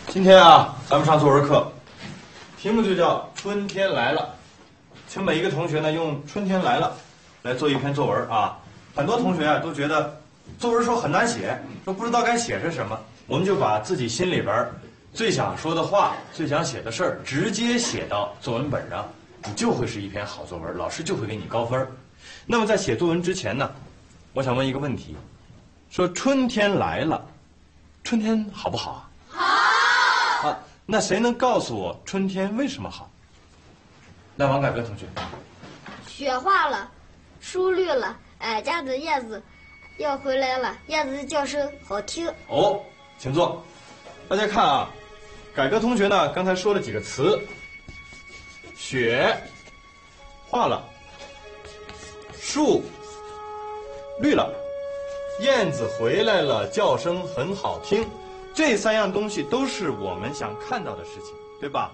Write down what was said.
今天啊，咱们上作文课，题目就叫《春天来了》，请每一个同学呢用《春天来了》来做一篇作文啊。很多同学啊都觉得作文说很难写，说不知道该写成什么，我们就把自己心里边最想说的话、最想写的事儿直接写到作文本上，你就会是一篇好作文，老师就会给你高分。那么在写作文之前呢，我想问一个问题，说春天来了，春天好不好啊？好。啊，那谁能告诉我春天为什么好？来，王凯歌同学。 雪化了，树绿了，俺家的叶子要回来了，叶子的叫声好听。 哦，请坐。大家看啊，凯歌同学呢刚才说了几个词：雪化了，树绿了，燕子回来了，叫声很好听。这三样东西都是我们想看到的事情，对吧？